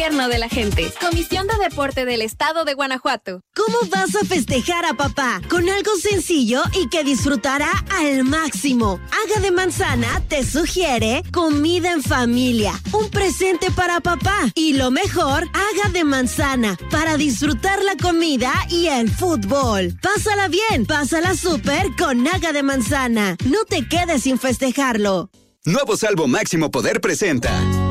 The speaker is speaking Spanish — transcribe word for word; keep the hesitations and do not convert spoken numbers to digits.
Gobierno de la gente. Comisión de Deporte del Estado de Guanajuato. ¿Cómo vas a festejar a papá? Con algo sencillo y que disfrutará al máximo. Haga de Manzana te sugiere comida en familia, un presente para papá. Y lo mejor, Haga de Manzana para disfrutar la comida y el fútbol. Pásala bien, pásala súper con Haga de Manzana. No te quedes sin festejarlo. Nuevo Salvo Máximo Poder presenta